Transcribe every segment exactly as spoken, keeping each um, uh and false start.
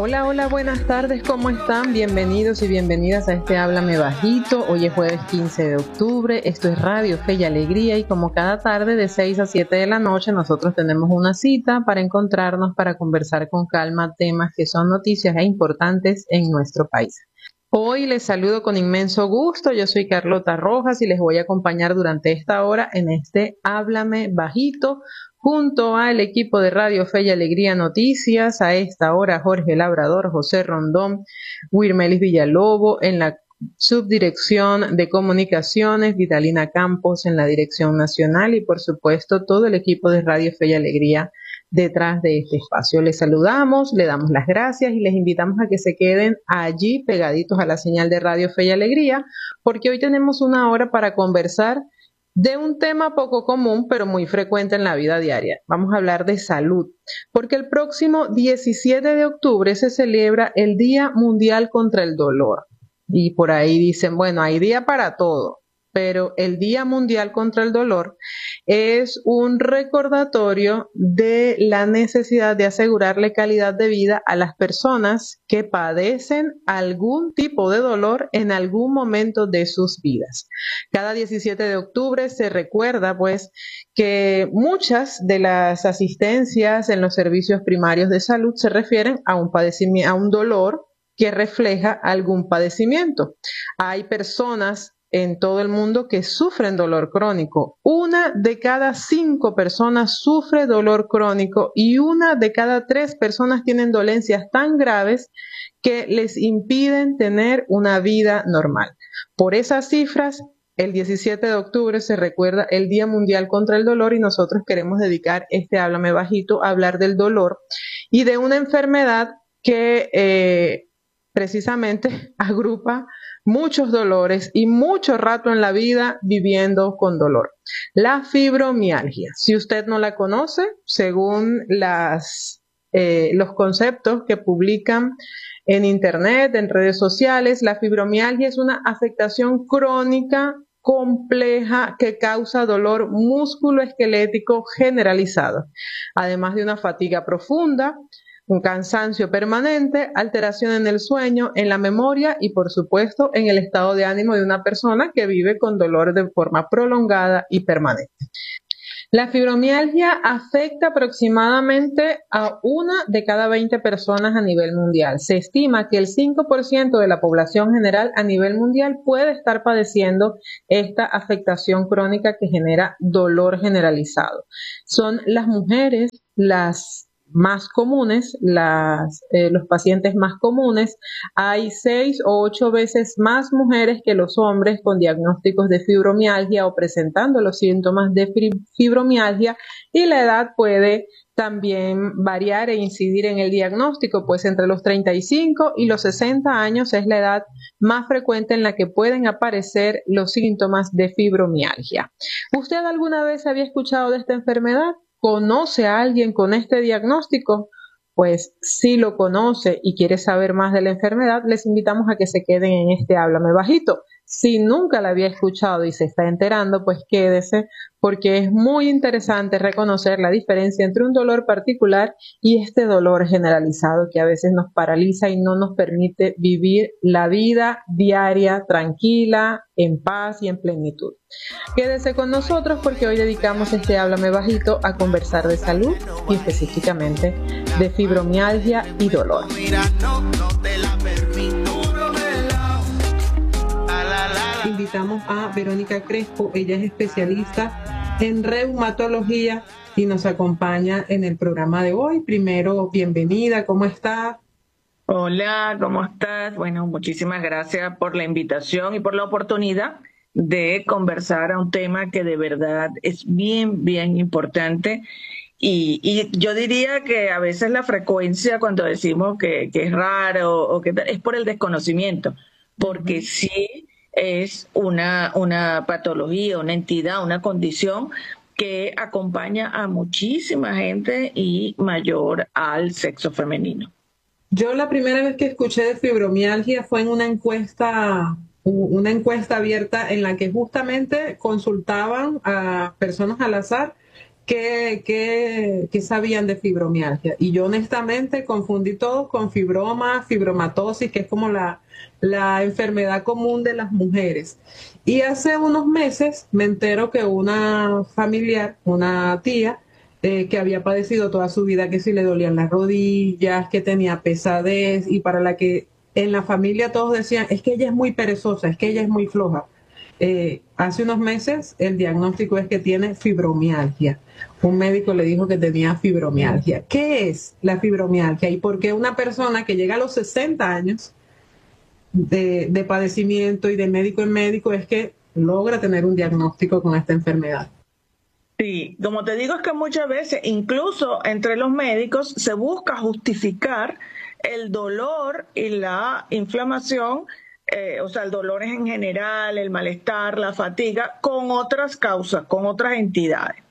Hola, hola, buenas tardes, ¿cómo están? Bienvenidos y bienvenidas a este Háblame Bajito. Hoy es jueves quince de octubre, esto es Radio Fe y Alegría y como cada tarde de seis a siete de la noche nosotros tenemos una cita para encontrarnos para conversar con calma temas que son noticias e importantes en nuestro país. Hoy les saludo con inmenso gusto, yo soy Carlota Rojas y les voy a acompañar durante esta hora en este Háblame Bajito, junto al equipo de Radio Fe y Alegría Noticias, a esta hora Jorge Labrador, José Rondón, Wirmelis Villalobo, en la subdirección de comunicaciones, Vitalina Campos en la dirección nacional y por supuesto todo el equipo de Radio Fe y Alegría detrás de este espacio. Les saludamos, le damos las gracias y les invitamos a que se queden allí pegaditos a la señal de Radio Fe y Alegría, porque hoy tenemos una hora para conversar de un tema poco común, pero muy frecuente en la vida diaria. Vamos a hablar de salud, porque el próximo diecisiete de octubre se celebra el Día Mundial contra el Dolor. Y por ahí dicen, bueno, hay día para todo, pero el Día Mundial contra el Dolor es un recordatorio de la necesidad de asegurarle calidad de vida a las personas que padecen algún tipo de dolor en algún momento de sus vidas. Cada diecisiete de octubre se recuerda, pues, que muchas de las asistencias en los servicios primarios de salud se refieren a un padecimiento, a un dolor que refleja algún padecimiento. Hay personas en todo el mundo que sufren dolor crónico. Una de cada cinco personas sufre dolor crónico y una de cada tres personas tienen dolencias tan graves que les impiden tener una vida normal. Por esas cifras, el diecisiete de octubre se recuerda el Día Mundial contra el Dolor y nosotros queremos dedicar este Háblame Bajito a hablar del dolor y de una enfermedad que eh, precisamente agrupa muchos dolores y mucho rato en la vida viviendo con dolor. La fibromialgia. Si usted no la conoce, según las, eh, los conceptos que publican en internet, en redes sociales, la fibromialgia es una afectación crónica compleja que causa dolor musculoesquelético generalizado, además de una fatiga profunda, un cansancio permanente, alteración en el sueño, en la memoria y, por supuesto, en el estado de ánimo de una persona que vive con dolor de forma prolongada y permanente. La fibromialgia afecta aproximadamente a una de cada veinte personas a nivel mundial. Se estima que el cinco por ciento de la población general a nivel mundial puede estar padeciendo esta afectación crónica que genera dolor generalizado. Son las mujeres las más comunes, las, eh, los pacientes más comunes. Hay seis o ocho veces más mujeres que los hombres con diagnósticos de fibromialgia o presentando los síntomas de fibromialgia, y la edad puede también variar e incidir en el diagnóstico, pues entre los treinta y cinco y los sesenta años es la edad más frecuente en la que pueden aparecer los síntomas de fibromialgia. ¿Usted alguna vez había escuchado de esta enfermedad? ¿Conoce a alguien con este diagnóstico? Pues si lo conoce y quiere saber más de la enfermedad, les invitamos a que se queden en este Háblame Bajito. Si nunca la había escuchado y se está enterando, pues quédese, porque es muy interesante reconocer la diferencia entre un dolor particular y este dolor generalizado que a veces nos paraliza y no nos permite vivir la vida diaria tranquila, en paz y en plenitud. Quédese con nosotros porque hoy dedicamos este Háblame Bajito a conversar de salud y específicamente de fibromialgia y dolor. Invitamos a Verónica Crespo, ella es especialista en reumatología y nos acompaña en el programa de hoy. Primero, bienvenida, ¿cómo está? Hola, ¿cómo estás? Bueno, muchísimas gracias por la invitación y por la oportunidad de conversar a un tema que de verdad es bien, bien importante. Y, y yo diría que a veces la frecuencia cuando decimos que, que es raro o que es por el desconocimiento, porque uh-huh. sí es una, una patología, una entidad, una condición que acompaña a muchísima gente y mayor al sexo femenino. Yo la primera vez que escuché de fibromialgia fue en una encuesta, una encuesta abierta en la que justamente consultaban a personas al azar qué, qué, qué sabían de fibromialgia. Y yo honestamente confundí todo con fibroma, fibromatosis, que es como la, la enfermedad común de las mujeres. Y hace unos meses me entero que una familiar, una tía, eh, que había padecido toda su vida, que si le dolían las rodillas, que tenía pesadez, y para la que en la familia todos decían, es que ella es muy perezosa, es que ella es muy floja. Eh, hace unos meses el diagnóstico es que tiene fibromialgia. Un médico le dijo que tenía fibromialgia. ¿Qué es la fibromialgia y por qué una persona que llega a los sesenta años de, de padecimiento y de médico en médico es que logra tener un diagnóstico con esta enfermedad? Sí, como te digo, es que muchas veces, incluso entre los médicos, se busca justificar el dolor y la inflamación, eh, o sea, el dolor en general, el malestar, la fatiga, con otras causas, con otras entidades.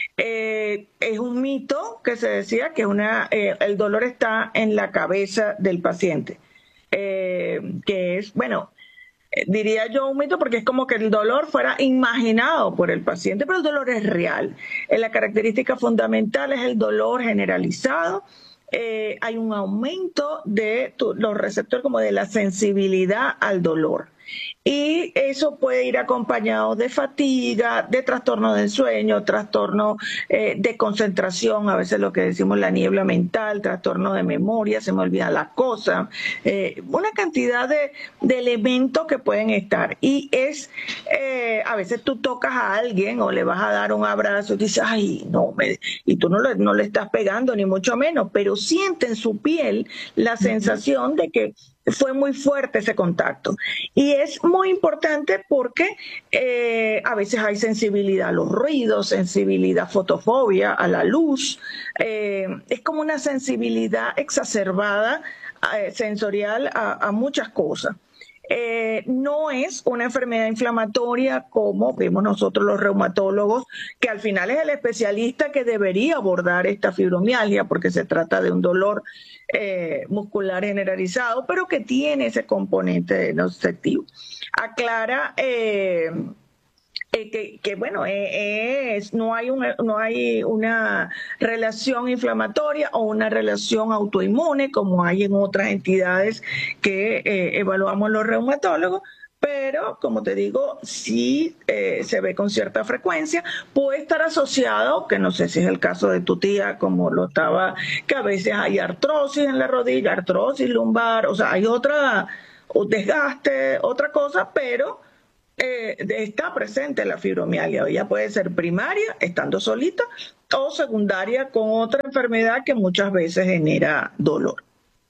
Eh, es un mito que se decía que una, eh, el dolor está en la cabeza del paciente, eh, que es, bueno, eh, diría yo un mito porque es como que el dolor fuera imaginado por el paciente, pero el dolor es real. Eh, la característica fundamental es el dolor generalizado. Eh, hay un aumento de tu, los receptores, como de la sensibilidad al dolor. Y eso puede ir acompañado de fatiga, de trastorno del sueño, trastorno eh, de concentración, a veces lo que decimos la niebla mental, trastorno de memoria, se me olvidan las cosas, eh, una cantidad de, de elementos que pueden estar. Y es, eh, a veces tú tocas a alguien o le vas a dar un abrazo y dices, ay, no, me, y tú no le, no le estás pegando ni mucho menos, pero siente en su piel la sensación de que fue muy fuerte ese contacto. Y es muy importante porque eh, a veces hay sensibilidad a los ruidos, sensibilidad, fotofobia, a la luz. Eh, es como una sensibilidad exacerbada eh, sensorial a, a muchas cosas. Eh, no es una enfermedad inflamatoria como vemos nosotros los reumatólogos, que al final es el especialista que debería abordar esta fibromialgia porque se trata de un dolor eh, muscular generalizado, pero que tiene ese componente nociceptivo. Aclara eh, Eh, que, que bueno, eh, es, no, hay una, no hay una relación inflamatoria o una relación autoinmune como hay en otras entidades que eh, evaluamos los reumatólogos, pero como te digo, sí eh, se ve con cierta frecuencia, puede estar asociado, que no sé si es el caso de tu tía, como lo estaba, que a veces hay artrosis en la rodilla, artrosis lumbar, o sea, hay otra, un desgaste, otra cosa, pero Eh, está presente la fibromialgia. Ella puede ser primaria, estando solita, o secundaria con otra enfermedad que muchas veces genera dolor.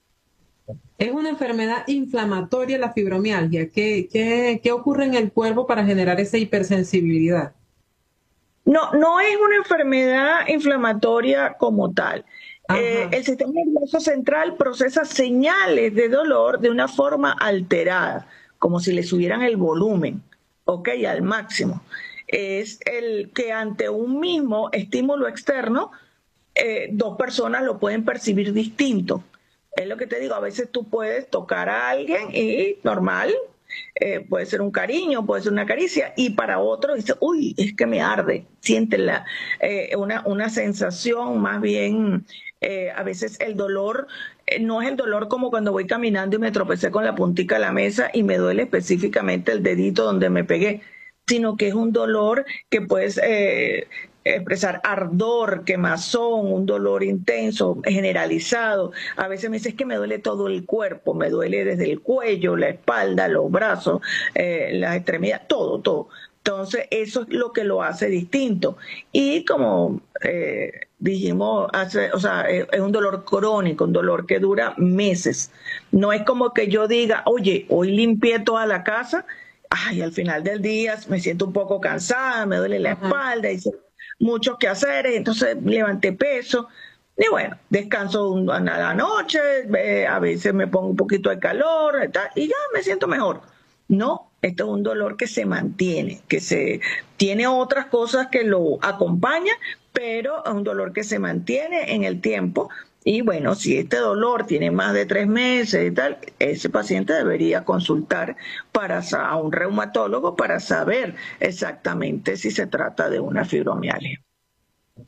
Es una enfermedad inflamatoria la fibromialgia. ¿Qué, qué, qué ocurre en el cuerpo para generar esa hipersensibilidad? No, no es una enfermedad inflamatoria como tal. Eh, el sistema nervioso central procesa señales de dolor de una forma alterada, como si le subieran el volumen. Ok, al máximo. Es el que ante un mismo estímulo externo, eh, dos personas lo pueden percibir distinto. Es lo que te digo, a veces tú puedes tocar a alguien y normal, eh, puede ser un cariño, puede ser una caricia, y para otro dice, uy, es que me arde, siente la, eh, una, una sensación más bien, eh, a veces el dolor eh, no es el dolor como cuando voy caminando y me tropecé con la puntica de la mesa y me duele específicamente el dedito donde me pegué, sino que es un dolor que puedes eh, expresar ardor, quemazón, un dolor intenso, generalizado. A veces me dices que me duele todo el cuerpo, me duele desde el cuello, la espalda, los brazos, eh, las extremidades, todo, todo. Entonces, eso es lo que lo hace distinto. Y como eh, dijimos, hace, o sea, es, es un dolor crónico, un dolor que dura meses. No es como que yo diga, oye, hoy limpié toda la casa, ay, al final del día me siento un poco cansada, me duele la uh-huh. espalda, hice muchos quehaceres, entonces levanté peso. Y bueno, descanso a la noche, eh, a veces me pongo un poquito de calor tal, y ya me siento mejor. No, esto es un dolor que se mantiene, que se tiene otras cosas que lo acompañan, pero es un dolor que se mantiene en el tiempo. Y bueno, si este dolor tiene más de tres meses y tal, ese paciente debería consultar para, a un reumatólogo para saber exactamente si se trata de una fibromialgia.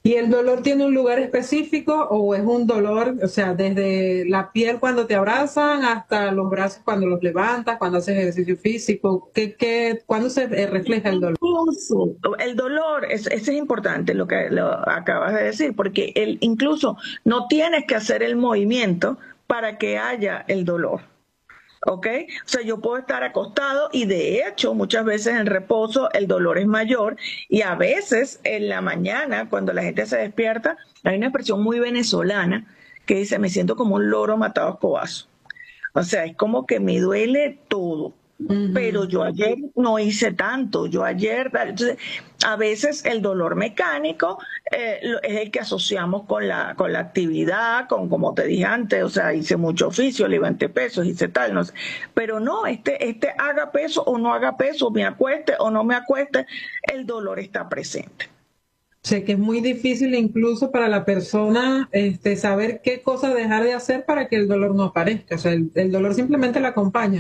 ¿Y el dolor tiene un lugar específico o es un dolor, o sea, desde la piel cuando te abrazan hasta los brazos cuando los levantas, cuando haces ejercicio físico? ¿Qué, qué, ¿Cuándo se eh, refleja el dolor? Incluso el dolor, es, eso es importante lo que lo acabas de decir, porque el, incluso no tienes que hacer el movimiento para que haya el dolor. ¿Ok? O sea, yo puedo estar acostado y de hecho muchas veces en reposo el dolor es mayor y a veces en la mañana cuando la gente se despierta hay una expresión muy venezolana que dice me siento como un loro matado a escobazo. O sea, es como que me duele todo. Ujú. Pero yo ayer no hice tanto, yo ayer, entonces, a veces el dolor mecánico eh, es el que asociamos con la, con la actividad, con como te dije antes, o sea, hice mucho oficio, levanté pesos, hice tal, no sé, pero no, este, este haga peso o no haga peso, me acueste o no me acueste, el dolor está presente. O sea, que es muy difícil incluso para la persona este, saber qué cosa dejar de hacer para que el dolor no aparezca. O sea, el, el dolor simplemente la acompaña.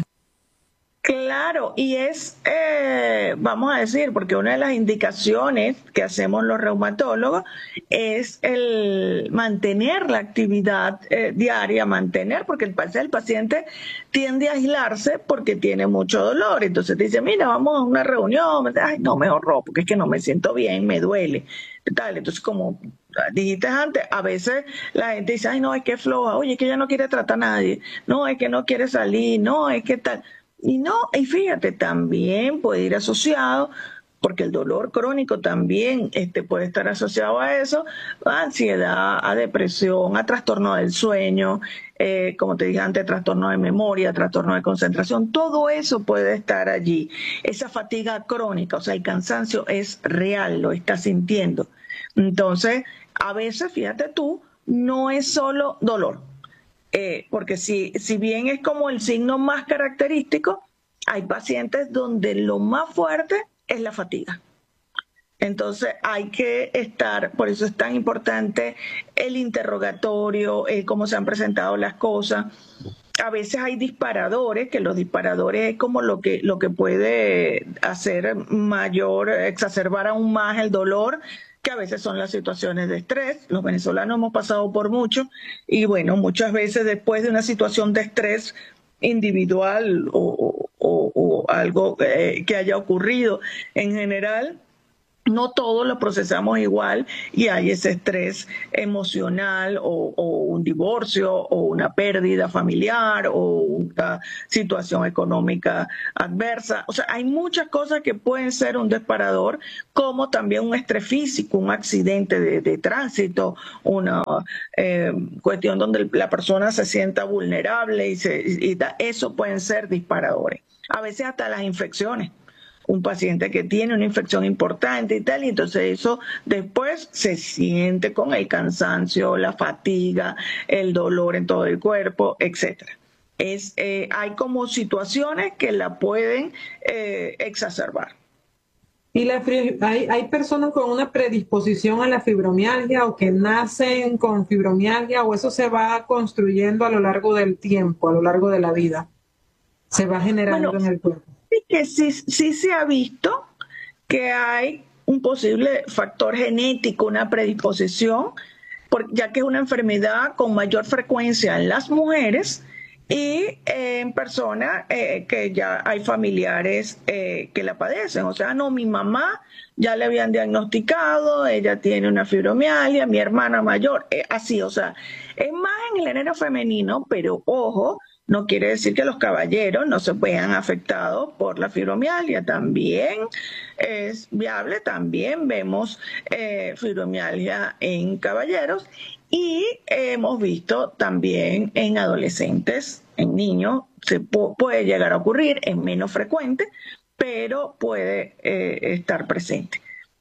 Claro, y es, eh, vamos a decir, porque una de las indicaciones que hacemos los reumatólogos es el mantener la actividad eh, diaria, mantener, porque el, el paciente tiende a aislarse porque tiene mucho dolor. Entonces dice, mira, vamos a una reunión, ay, no, me ahorro, porque es que no me siento bien, me duele. Tal. Entonces, como dijiste antes, a veces la gente dice, ay, no, es que es floja, oye, es que ella no quiere tratar a nadie, no, es que no quiere salir, no, es que tal. Y no, y fíjate, también puede ir asociado, porque el dolor crónico también este, puede estar asociado a eso, a ansiedad, a depresión, a trastorno del sueño, eh, como te dije antes, trastorno de memoria, trastorno de concentración, todo eso puede estar allí. Esa fatiga crónica, o sea, el cansancio es real, lo estás sintiendo. Entonces, a veces, fíjate tú, no es solo dolor. Eh, porque si, si bien es como el signo más característico, hay pacientes donde lo más fuerte es la fatiga. Entonces hay que estar, por eso es tan importante el interrogatorio, eh, cómo se han presentado las cosas. A veces hay disparadores, que los disparadores es como lo que, lo que puede hacer mayor, exacerbar aún más el dolor, que a veces son las situaciones de estrés. Los venezolanos hemos pasado por mucho y bueno, muchas veces después de una situación de estrés individual o, o, o algo eh, que haya ocurrido en general, no todos lo procesamos igual y hay ese estrés emocional o, o un divorcio o una pérdida familiar o una situación económica adversa. O sea, hay muchas cosas que pueden ser un disparador, como también un estrés físico, un accidente de, de tránsito, una eh, cuestión donde la persona se sienta vulnerable y, se, y da, eso pueden ser disparadores. A veces hasta las infecciones. Un paciente que tiene una infección importante y tal, y entonces eso después se siente con el cansancio, la fatiga, el dolor en todo el cuerpo, etcétera. Es, eh, hay como situaciones que la pueden eh, exacerbar. ¿Y la, hay, hay personas con una predisposición a la fibromialgia o que nacen con fibromialgia o eso se va construyendo a lo largo del tiempo, a lo largo de la vida? Se va generando Bueno, en el cuerpo. que sí, sí se ha visto que hay un posible factor genético, una predisposición, por, ya que es una enfermedad con mayor frecuencia en las mujeres y eh, en personas eh, que ya hay familiares eh, que la padecen. O sea, no, mi mamá ya le habían diagnosticado, ella tiene una fibromialgia, mi hermana mayor, eh, así, o sea, es más en el género femenino, pero ojo, no quiere decir que los caballeros no se vean afectados por la fibromialgia. También es viable, también vemos eh, fibromialgia en caballeros y hemos visto también en adolescentes, en niños, se puede llegar a ocurrir, es menos frecuente, pero puede eh, estar presente.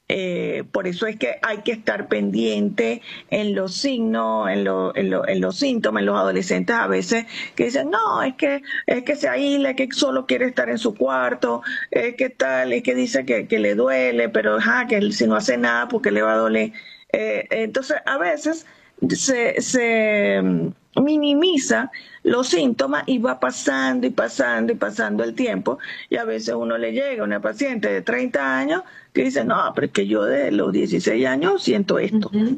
Eh, por eso es que hay que estar pendiente en los signos, en, lo, en, lo, en los síntomas, en los adolescentes a veces que dicen, no, es que es que se aísla, es que solo quiere estar en su cuarto, es que tal, es que dice que, que le duele, pero ja, que si no hace nada, porque le va a doler. Eh, entonces, a veces se, se minimiza los síntomas y va pasando y pasando y pasando el tiempo, y a veces uno le llega a una paciente de treinta años que dice, no, pero es que yo de los dieciséis años siento esto. Uh-huh.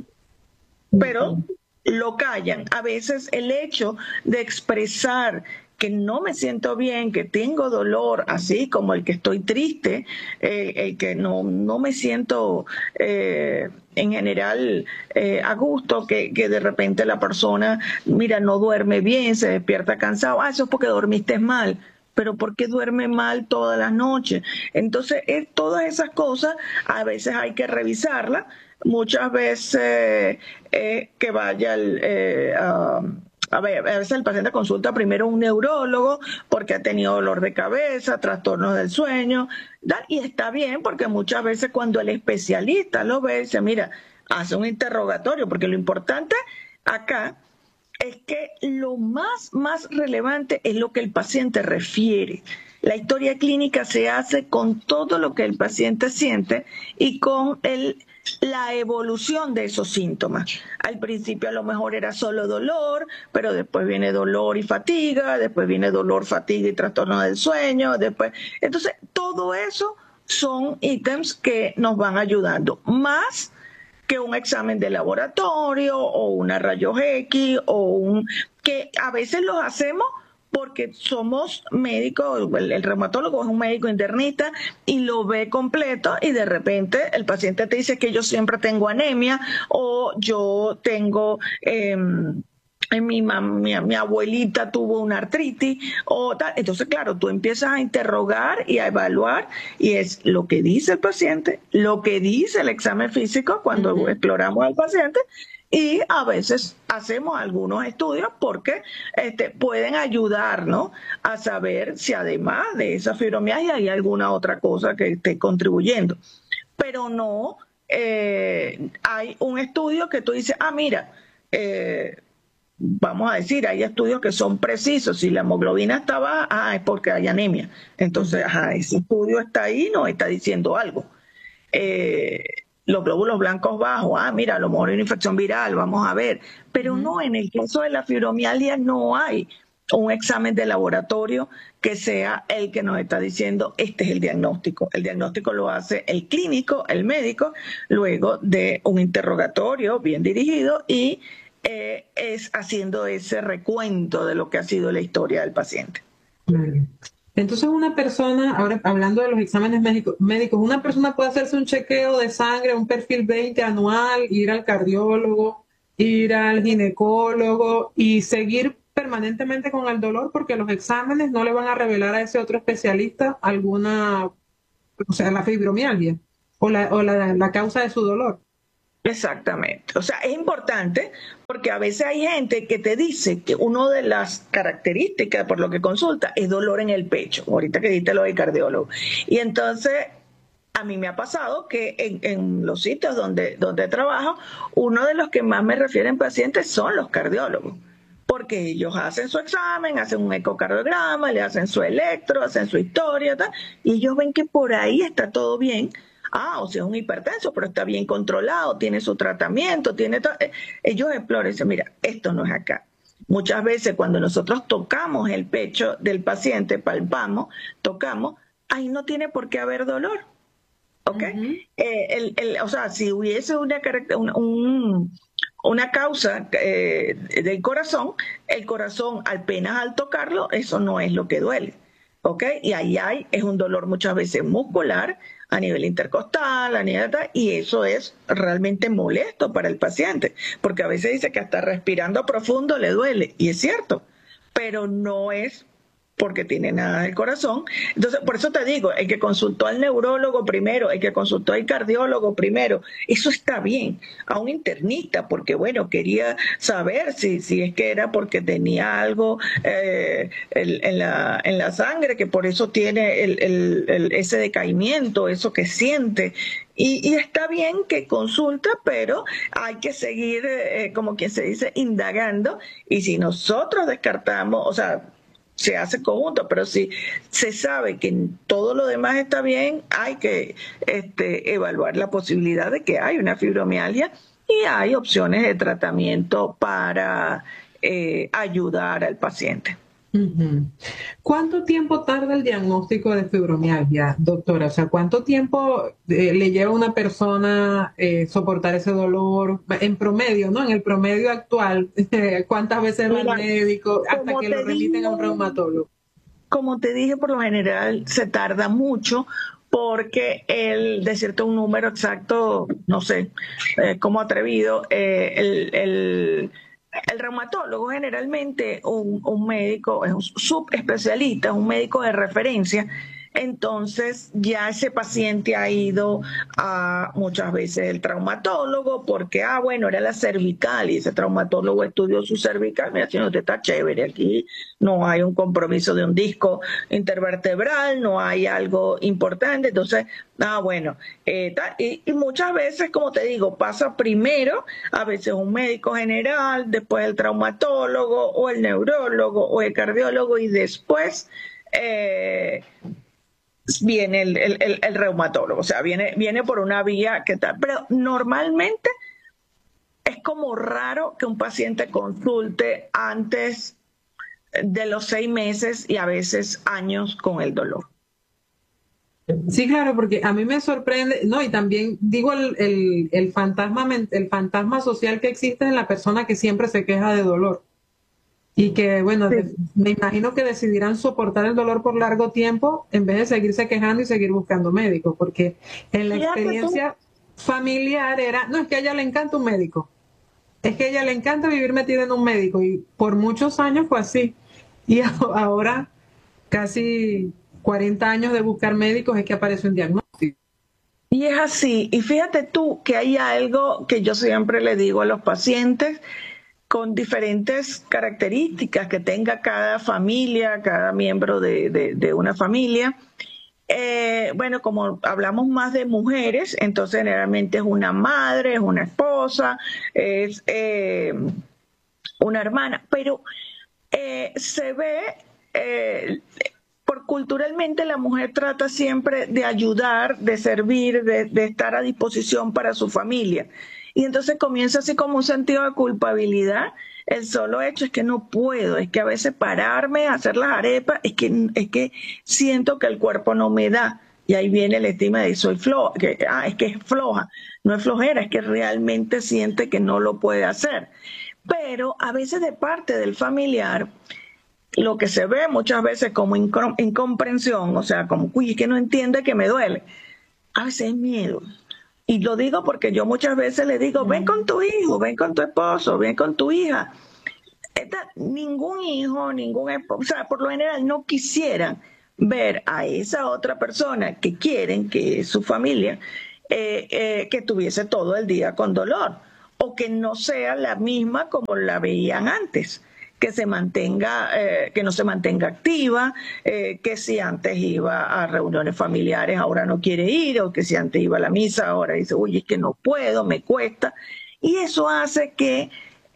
Pero lo callan. A veces el hecho de expresar que no me siento bien, que tengo dolor, así como el que estoy triste, eh, el que no, no me siento eh, en general eh, a gusto, que, que de repente la persona, mira, no duerme bien, se despierta cansado, ah, eso es porque dormiste mal. Pero ¿por qué duerme mal todas las noches? Entonces, es, todas esas cosas a veces hay que revisarlas. Muchas veces eh, que vaya el... Eh, uh, A ver, a veces el paciente consulta primero a un neurólogo porque ha tenido dolor de cabeza, trastornos del sueño, ¿da? Y está bien porque muchas veces cuando el especialista lo ve, dice, mira, hace un interrogatorio, porque lo importante acá es que lo más, más relevante es lo que el paciente refiere. La historia clínica se hace con todo lo que el paciente siente y con el... la evolución de esos síntomas. Al principio a lo mejor era solo dolor, pero después viene dolor y fatiga, después viene dolor, fatiga y trastorno del sueño, después... Entonces, todo eso son ítems que nos van ayudando, más que un examen de laboratorio o una rayos X o un... que a veces los hacemos porque somos médicos, el, el reumatólogo es un médico internista y lo ve completo y de repente el paciente te dice que yo siempre tengo anemia o yo tengo... Eh, Mi, mi, mi abuelita tuvo una artritis o tal. Entonces, claro, tú empiezas a interrogar y a evaluar y es lo que dice el paciente, lo que dice el examen físico cuando uh-huh. exploramos al paciente, y a veces hacemos algunos estudios porque este, pueden ayudarnos a saber si además de esa fibromialgia hay alguna otra cosa que esté contribuyendo. Pero no eh, hay un estudio que tú dices, ah, mira, eh, vamos a decir, hay estudios que son precisos. Si la hemoglobina está baja, ah, es porque hay anemia. Entonces, ajá, ese estudio está ahí, nos está diciendo algo. Eh, los glóbulos blancos bajos, ah, mira, a lo mejor hay una infección viral, vamos a ver. Pero uh-huh. no, en el caso de la fibromialgia no hay un examen de laboratorio que sea el que nos está diciendo este es el diagnóstico. El diagnóstico lo hace el clínico, el médico, luego de un interrogatorio bien dirigido y Eh, es haciendo ese recuento de lo que ha sido la historia del paciente. Entonces una persona, ahora hablando de los exámenes médicos, médicos, una persona puede hacerse un chequeo de sangre, un perfil veinte anual, ir al cardiólogo, ir al ginecólogo y seguir permanentemente con el dolor porque los exámenes no le van a revelar a ese otro especialista alguna, o sea, la fibromialgia o la, o la, la causa de su dolor. Exactamente. O sea, es importante porque a veces hay gente que te dice que una de las características por lo que consulta es dolor en el pecho. Ahorita que diste lo del cardiólogo. Y entonces, a mí me ha pasado que en, en los sitios donde, donde trabajo, uno de los que más me refieren pacientes son los cardiólogos. Porque ellos hacen su examen, hacen un ecocardiograma, le hacen su electro, hacen su historia, tal, y ellos ven que por ahí está todo bien. Ah, o sea, es un hipertenso, pero está bien controlado, tiene su tratamiento, tiene todo. Ellos exploran y dicen, mira, esto no es acá. Muchas veces cuando nosotros tocamos el pecho del paciente, palpamos, tocamos, ahí no tiene por qué haber dolor. ¿Ok? Uh-huh. eh, el, el, o sea, si hubiese una, una, un, una causa eh, del corazón, el corazón apenas al tocarlo, eso no es lo que duele. ¿Ok? Y ahí hay, es un dolor muchas veces muscular, a nivel intercostal, a nivel tal, y eso es realmente molesto para el paciente, porque a veces dice que hasta respirando profundo le duele, y es cierto, pero no es porque tiene nada del corazón. Entonces, por eso te digo, el que consultó al neurólogo primero, el que consultó al cardiólogo primero, eso está bien. A un internista, porque bueno, quería saber si, si es que era porque tenía algo eh, el, en, la, en la sangre, que por eso tiene el, el, el, ese decaimiento, eso que siente. Y, y está bien que consulta, pero hay que seguir, eh, como quien se dice, indagando. Y si nosotros descartamos, o sea, se hace conjunto, pero si se sabe que todo lo demás está bien, hay que este, evaluar la posibilidad de que hay una fibromialgia y hay opciones de tratamiento para eh, ayudar al paciente. Uh-huh. ¿Cuánto tiempo tarda el diagnóstico de fibromialgia, doctora? O sea, ¿cuánto tiempo eh, le lleva a una persona eh, soportar ese dolor en promedio, ¿no? En el promedio actual, ¿cuántas veces va al médico hasta que lo remiten a un reumatólogo? Como te dije, por lo general se tarda mucho porque el decirte un número exacto, no sé, eh, como atrevido, eh, el... el El reumatólogo generalmente un, un médico, es un subespecialista, es un médico de referencia, entonces ya ese paciente ha ido a muchas veces el traumatólogo porque, ah, bueno, era la cervical y ese traumatólogo estudió su cervical, mira, si no te está chévere, aquí no hay un compromiso de un disco intervertebral, no hay algo importante, entonces, ah, bueno, eh, y, y muchas veces, como te digo, pasa primero, a veces un médico general, después el traumatólogo o el neurólogo o el cardiólogo y después eh, viene el, el, el, el reumatólogo, o sea, viene, viene por una vía que tal, pero normalmente es como raro que un paciente consulte antes de los seis meses y a veces años con el dolor. Sí, claro, porque a mí me sorprende, no, y también digo el, el, el fantasma, el fantasma social que existe en la persona que siempre se queja de dolor. Y que, bueno, sí. de, me imagino que decidirán soportar el dolor por largo tiempo en vez de seguirse quejando y seguir buscando médicos, porque en la experiencia familiar era, no, es que a ella le encanta un médico, es que a ella le encanta vivir metida en un médico, y por muchos años fue así. Y ahora, casi cuarenta años de buscar médicos, es que aparece un diagnóstico. Y es así, y fíjate tú que hay algo que yo siempre le digo a los pacientes, con diferentes características que tenga cada familia, cada miembro de, de, de una familia. Eh, bueno, como hablamos más de mujeres, entonces generalmente es una madre, es una esposa, es eh, una hermana, pero eh, se ve, eh, por culturalmente la mujer trata siempre de ayudar, de servir, de, de estar a disposición para su familia. Y entonces comienza así como un sentido de culpabilidad. El solo hecho es que no puedo, es que a veces pararme a hacer las arepas, es que, es que siento que el cuerpo no me da. Y ahí viene el estigma de soy floja, que, ah, es que es floja. No es flojera, es que realmente siente que no lo puede hacer. Pero a veces de parte del familiar, lo que se ve muchas veces como incomprensión, o sea, como, uy, es que no entiende que me duele. A veces es miedo. Y lo digo porque yo muchas veces le digo, ven con tu hijo, ven con tu esposo, ven con tu hija. Esta, ningún hijo, ningún esposo, o sea, por lo general no quisieran ver a esa otra persona que quieren, que es su familia, eh, eh, que estuviese todo el día con dolor o que no sea la misma como la veían antes. Que se mantenga, eh, que no se mantenga activa, eh, que si antes iba a reuniones familiares ahora no quiere ir, o que si antes iba a la misa ahora dice, uy, es que no puedo, me cuesta. Y eso hace que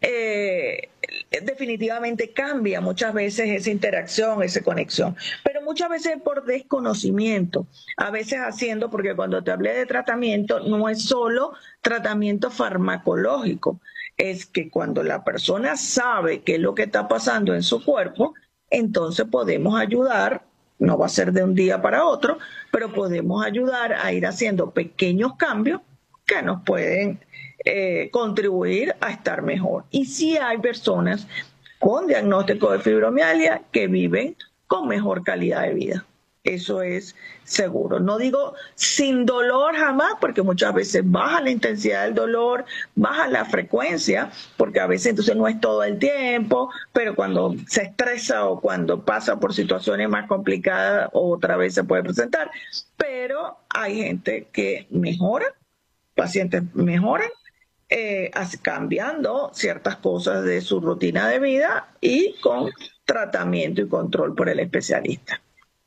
eh, definitivamente cambia muchas veces esa interacción, esa conexión. Pero muchas veces por desconocimiento, a veces haciendo, porque cuando te hablé de tratamiento, no es solo tratamiento farmacológico, es que cuando la persona sabe qué es lo que está pasando en su cuerpo, entonces podemos ayudar, no va a ser de un día para otro, pero podemos ayudar a ir haciendo pequeños cambios que nos pueden eh, contribuir a estar mejor. Y sí hay personas con diagnóstico de fibromialgia que viven con mejor calidad de vida. Eso es seguro. No digo sin dolor jamás, porque muchas veces baja la intensidad del dolor, baja la frecuencia, porque a veces entonces no es todo el tiempo, pero cuando se estresa o cuando pasa por situaciones más complicadas, otra vez se puede presentar. Pero hay gente que mejora, pacientes mejoran, eh, cambiando ciertas cosas de su rutina de vida y con tratamiento y control por el especialista.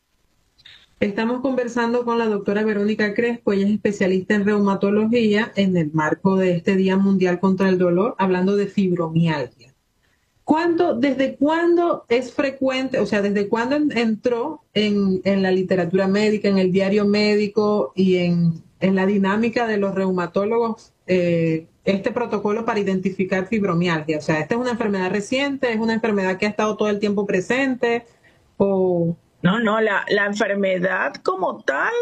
Estamos conversando con la doctora Verónica Crespo, ella es especialista en reumatología en el marco de este Día Mundial contra el Dolor, hablando de fibromialgia. ¿Cuándo, desde cuándo es frecuente, o sea, desde cuándo entró en, en la literatura médica, en el diario médico y en, en la dinámica de los reumatólogos eh, este protocolo para identificar fibromialgia? O sea, ¿esta es una enfermedad reciente? ¿Es una enfermedad que ha estado todo el tiempo presente? O... No, no, la, la enfermedad como tal,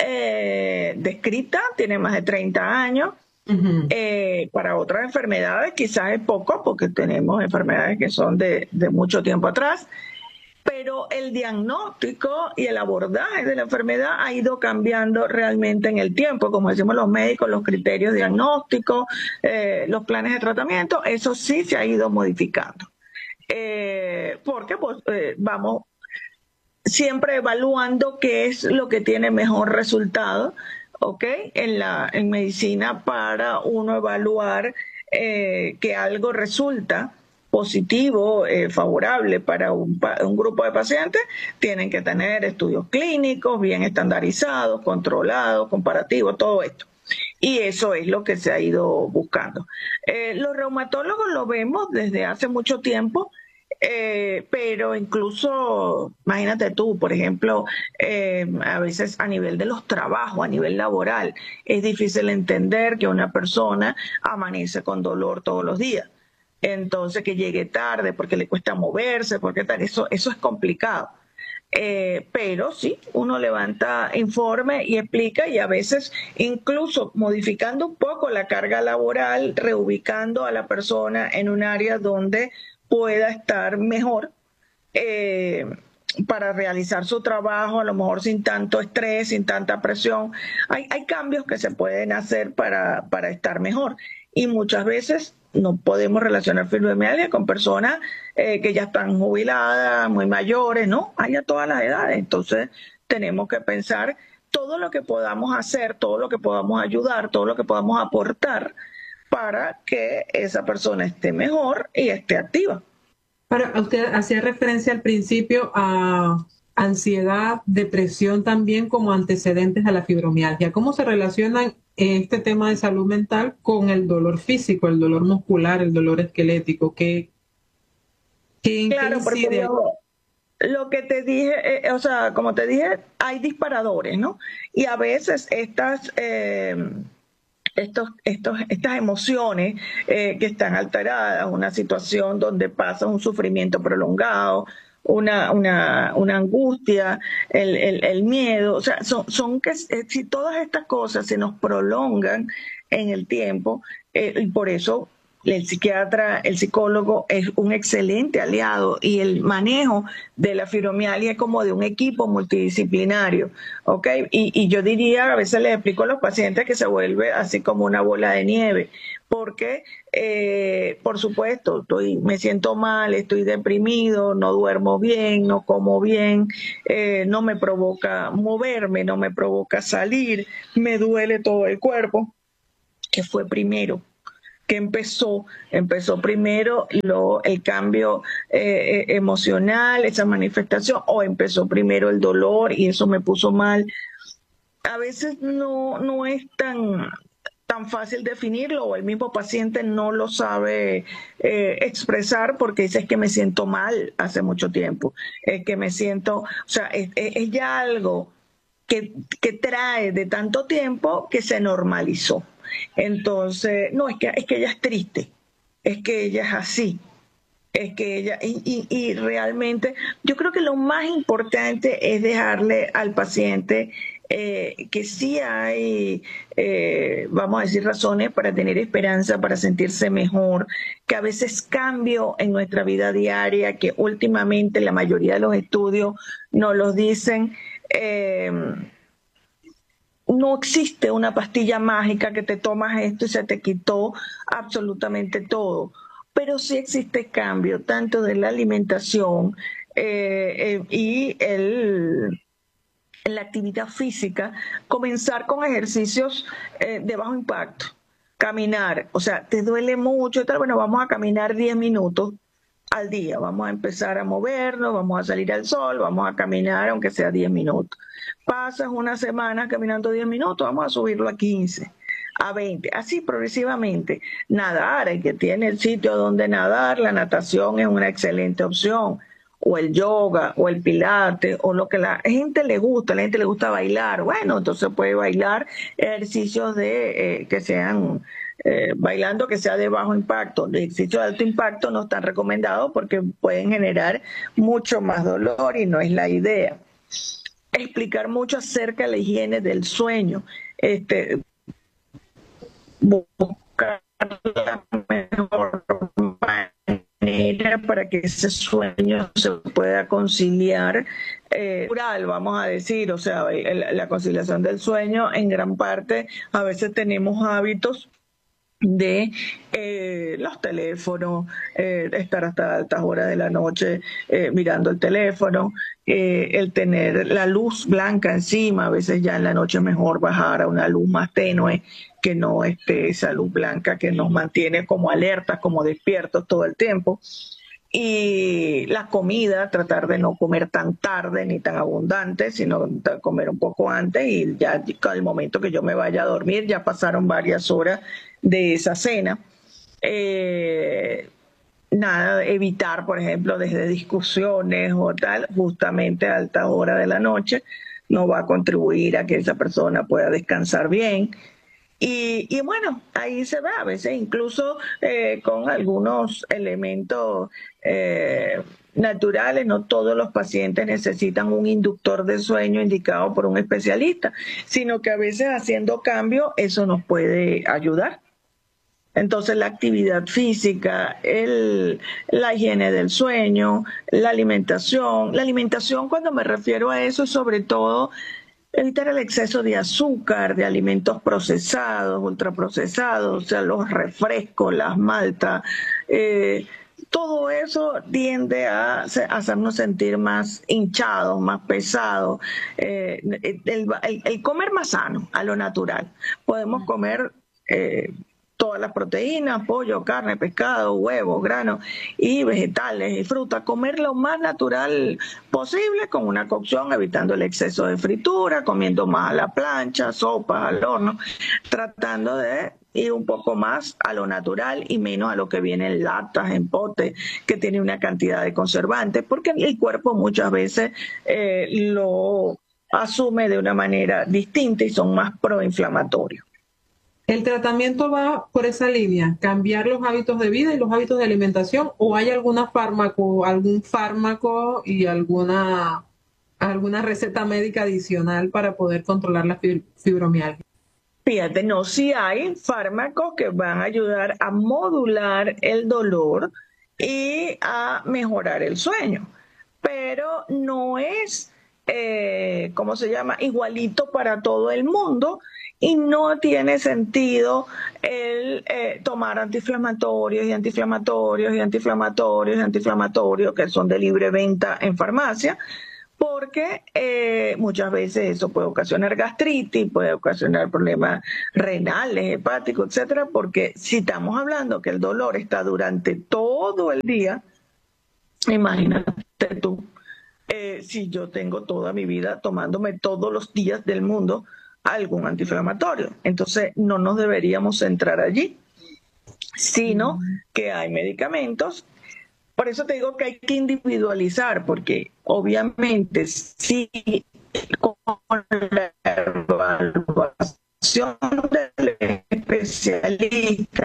eh, descrita, tiene más de treinta años. Uh-huh. Eh, para otras enfermedades quizás es poco, porque tenemos enfermedades que son de, de mucho tiempo atrás, pero el diagnóstico y el abordaje de la enfermedad ha ido cambiando realmente en el tiempo. Como decimos los médicos, los criterios diagnósticos, eh, los planes de tratamiento, eso sí se ha ido modificando. Eh, porque pues, eh, vamos siempre evaluando qué es lo que tiene mejor resultado, ¿ok? En la en medicina, para uno evaluar eh, que algo resulta positivo, eh, favorable para un, un grupo de pacientes, tienen que tener estudios clínicos bien estandarizados, controlados, comparativos, todo esto. Y eso es lo que se ha ido buscando. Eh, los reumatólogos lo vemos desde hace mucho tiempo. Eh, pero incluso, imagínate tú, por ejemplo, eh, a veces a nivel de los trabajos, a nivel laboral, es difícil entender que una persona amanece con dolor todos los días. Entonces, que llegue tarde porque le cuesta moverse, porque tal, eso, eso es complicado. Eh, pero sí, uno levanta informe y explica, y a veces incluso modificando un poco la carga laboral, reubicando a la persona en un área donde pueda estar mejor eh, para realizar su trabajo, a lo mejor sin tanto estrés, sin tanta presión. Hay, hay cambios que se pueden hacer para, para estar mejor, y muchas veces no podemos relacionar fibromialgia con personas eh, que ya están jubiladas, muy mayores, ¿no? Hay a todas las edades. Entonces tenemos que pensar todo lo que podamos hacer, todo lo que podamos ayudar, todo lo que podamos aportar para que esa persona esté mejor y esté activa. Pero usted hacía referencia al principio a ansiedad, depresión también como antecedentes a la fibromialgia. ¿Cómo se relacionan este tema de salud mental con el dolor físico, el dolor muscular, el dolor esquelético? ¿Qué, qué claro, porque lo, lo que te dije, eh, o sea, como te dije, hay disparadores, ¿no? Y a veces estas... Eh, Estos, estos, estas emociones eh, que están alteradas, una situación donde pasa un sufrimiento prolongado, una, una, una angustia, el, el, el miedo, o sea, son, son que si todas estas cosas se nos prolongan en el tiempo, eh, y por eso el psiquiatra, el psicólogo es un excelente aliado, y el manejo de la fibromialgia es como de un equipo multidisciplinario, ¿ok? Y, y yo diría, a veces les explico a los pacientes que se vuelve así como una bola de nieve, porque, eh, por supuesto, estoy, me siento mal, estoy deprimido, no duermo bien, no como bien, eh, no me provoca moverme, no me provoca salir, me duele todo el cuerpo. ¿Qué fue primero? Que empezó, empezó primero lo, el cambio eh, emocional, esa manifestación, o empezó primero el dolor y eso me puso mal. A veces no, no es tan, tan fácil definirlo, o el mismo paciente no lo sabe eh, expresar, porque dice: es que me siento mal hace mucho tiempo, es que me siento, o sea, es, es ya algo que, que trae de tanto tiempo que se normalizó. Entonces, no, es que, es que ella es triste, es que ella es así, es que ella, y, y, y realmente yo creo que lo más importante es dejarle al paciente eh, que sí hay, eh, vamos a decir, razones para tener esperanza, para sentirse mejor, que a veces cambio en nuestra vida diaria, que últimamente la mayoría de los estudios nos los dicen. Eh, No existe una pastilla mágica que te tomas esto y se te quitó absolutamente todo, pero sí existe cambio tanto de la alimentación eh, eh, y el, la actividad física. Comenzar con ejercicios eh, de bajo impacto, caminar, o sea, te duele mucho y tal, bueno, vamos a caminar diez minutos al día, vamos a empezar a movernos, vamos a salir al sol, vamos a caminar aunque sea diez minutos. Pasas una semana caminando diez minutos, vamos a subirlo a quince, a veinte, así progresivamente. Nadar, el que tiene el sitio donde nadar, la natación es una excelente opción, o el yoga, o el pilates, o lo que la gente le gusta. A la gente le gusta bailar, bueno, entonces puede bailar ejercicios de eh, que sean eh, bailando que sea de bajo impacto. Los ejercicios de alto impacto no están recomendados porque pueden generar mucho más dolor y no es la idea. Explicar mucho acerca de la higiene del sueño, este, buscar la mejor manera para que ese sueño se pueda conciliar, eh, vamos a decir, o sea, el, la conciliación del sueño en gran parte, a veces tenemos hábitos de eh, los teléfonos, eh, estar hasta altas horas de la noche eh, mirando el teléfono, eh, el tener la luz blanca encima, a veces ya en la noche es mejor bajar a una luz más tenue que no esté esa luz blanca que nos mantiene como alertas, como despiertos todo el tiempo. Y la comida, tratar de no comer tan tarde ni tan abundante, sino comer un poco antes y ya al momento que yo me vaya a dormir ya pasaron varias horas de esa cena. Eh, nada, evitar, por ejemplo, desde discusiones o tal, justamente a alta hora de la noche, no va a contribuir a que esa persona pueda descansar bien. Y, y bueno, ahí se ve a veces incluso eh, con algunos elementos eh, naturales, no todos los pacientes necesitan un inductor de sueño indicado por un especialista, sino que a veces haciendo cambio eso nos puede ayudar. Entonces la actividad física, el, la higiene del sueño, la alimentación. La alimentación, cuando me refiero a eso, es sobre todo evitar el exceso de azúcar, de alimentos procesados, ultraprocesados, o sea, los refrescos, las maltas, eh, todo eso tiende a hacernos sentir más hinchados, más pesados. Eh, el, el, el comer más sano, a lo natural. Podemos comer eh, todas las proteínas, pollo, carne, pescado, huevos, granos y vegetales y fruta, comer lo más natural posible con una cocción, evitando el exceso de fritura, comiendo más a la plancha, sopas al horno, tratando de ir un poco más a lo natural y menos a lo que viene en latas, en potes, que tiene una cantidad de conservantes, porque el cuerpo muchas veces eh, lo asume de una manera distinta y son más proinflamatorios. ¿El tratamiento va por esa línea, cambiar los hábitos de vida y los hábitos de alimentación, o hay alguna fármaco, algún fármaco y alguna, alguna receta médica adicional para poder controlar la fibromialgia? Fíjate, no, sí hay fármacos que van a ayudar a modular el dolor y a mejorar el sueño, pero no es, eh, ¿cómo se llama?, igualito para todo el mundo. Y no tiene sentido el eh, tomar antiinflamatorios y antiinflamatorios y antiinflamatorios y antiinflamatorios que son de libre venta en farmacia, porque eh, muchas veces eso puede ocasionar gastritis, puede ocasionar problemas renales, hepáticos, etcétera, porque si estamos hablando que el dolor está durante todo el día, imagínate tú, eh, si yo tengo toda mi vida tomándome todos los días del mundo algún antiinflamatorio. Entonces no nos deberíamos centrar allí, sino que hay medicamentos. Por eso te digo que hay que individualizar, porque obviamente si con la evaluación del especialista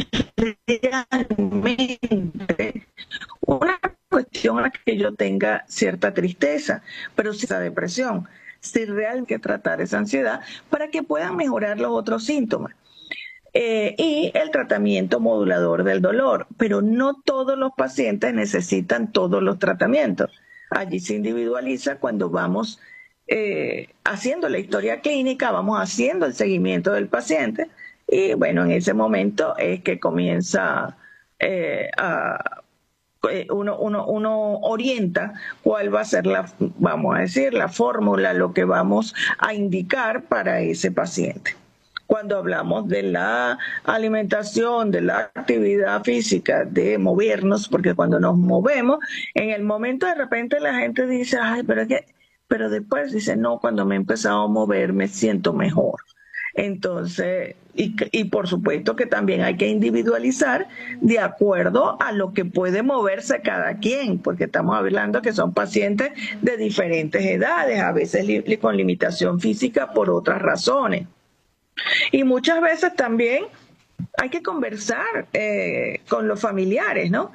realmente una cuestión es que yo tenga cierta tristeza, pero si esa depresión, si realmente hay que tratar esa ansiedad para que puedan mejorar los otros síntomas. Eh, y el tratamiento modulador del dolor, pero no todos los pacientes necesitan todos los tratamientos. Allí se individualiza cuando vamos eh, haciendo la historia clínica, vamos haciendo el seguimiento del paciente y bueno, en ese momento es que comienza eh, a... Uno, uno, uno orienta cuál va a ser la, vamos a decir, la fórmula, lo que vamos a indicar para ese paciente. Cuando hablamos de la alimentación, de la actividad física, de movernos, porque cuando nos movemos, en el momento de repente la gente dice, ay, pero es que, pero después dice, no, cuando me he empezado a mover me siento mejor. Entonces, y, y por supuesto que también hay que individualizar de acuerdo a lo que puede moverse cada quien, porque estamos hablando que son pacientes de diferentes edades, a veces li, con limitación física por otras razones. Y muchas veces también hay que conversar eh, con los familiares, ¿no?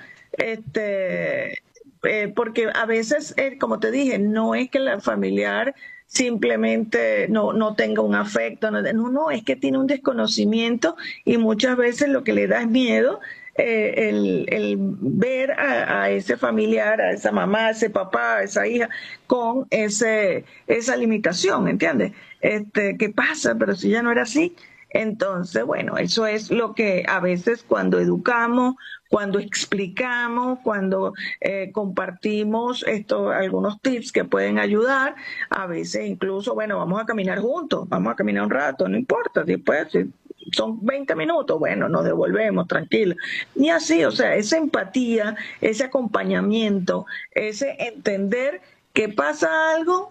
Este, eh, porque a veces, eh, como te dije, no es que la familiar simplemente no, no tenga un afecto, no, no, no, es que tiene un desconocimiento y muchas veces lo que le da es miedo. Eh, el, el ver a, a ese familiar, a esa mamá, a ese papá, a esa hija, con ese, esa limitación, ¿entiendes? Este, ¿qué pasa? Pero si ya no era así. Entonces, bueno, eso es lo que a veces cuando educamos, cuando explicamos, cuando eh, compartimos esto, algunos tips que pueden ayudar, a veces incluso, bueno, vamos a caminar juntos, vamos a caminar un rato, no importa, después si son veinte minutos, bueno, nos devolvemos, tranquilo. Y así, o sea, esa empatía, ese acompañamiento, ese entender que pasa algo,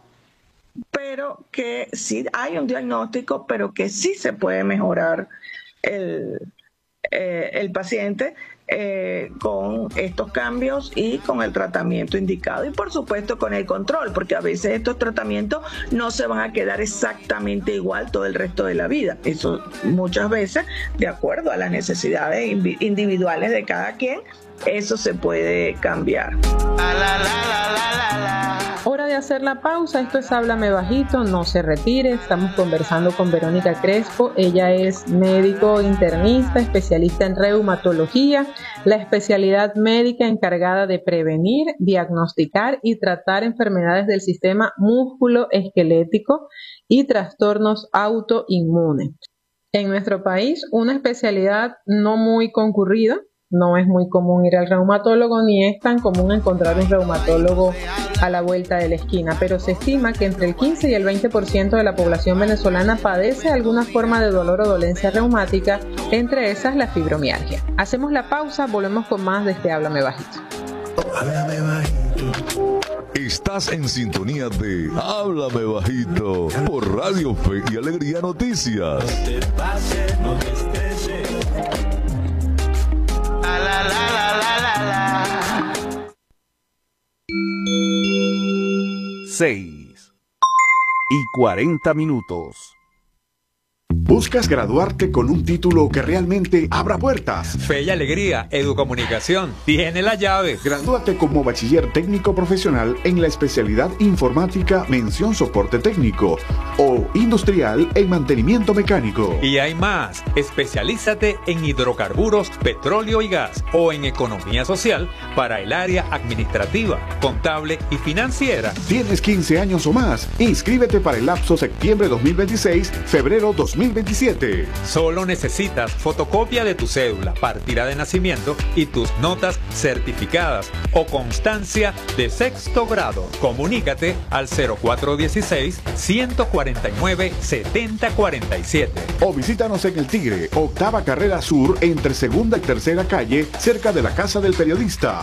pero que sí hay un diagnóstico, pero que sí se puede mejorar el, eh, el paciente eh, con estos cambios y con el tratamiento indicado. Y por supuesto con el control, porque a veces estos tratamientos no se van a quedar exactamente igual todo el resto de la vida. Eso muchas veces, de acuerdo a las necesidades individuales de cada quien, eso se puede cambiar. La, la, la, la, la, la. Hora de hacer la pausa. Esto es Háblame Bajito, no se retire. Estamos conversando con Verónica Crespo. Ella es médico internista, especialista en reumatología, la especialidad médica encargada de prevenir, diagnosticar y tratar enfermedades del sistema músculo-esquelético y trastornos autoinmunes. En nuestro país, una especialidad no muy concurrida. No es muy común ir al reumatólogo, ni es tan común encontrar un reumatólogo a la vuelta de la esquina, pero se estima que entre el quince y el veinte por ciento de la población venezolana padece alguna forma de dolor o dolencia reumática, entre esas la fibromialgia. Hacemos la pausa, volvemos con más de este Háblame Bajito. Háblame Bajito. Estás en sintonía de Háblame Bajito por Radio Fe y Alegría Noticias. No te pases, no te estreses. La, la, la, la, la, la. seis y cuarenta minutos. ¿Buscas graduarte con un título que realmente abra puertas? Fe y Alegría, Educomunicación, tiene la llave. Gradúate como bachiller técnico profesional en la especialidad informática mención soporte técnico o industrial en mantenimiento mecánico. Y hay más, especialízate en hidrocarburos, petróleo y gas o en economía social para el área administrativa, contable y financiera. ¿Tienes quince años o más? Inscríbete para el lapso septiembre dos mil veintiséis, febrero dos mil veintisiete. Solo necesitas fotocopia de tu cédula, partida de nacimiento y tus notas certificadas o constancia de sexto grado. Comunícate al cero cuatro uno seis, uno cuatro nueve, siete cero cuatro siete. O visítanos en El Tigre, octava carrera sur, entre segunda y tercera calle, cerca de la Casa del Periodista.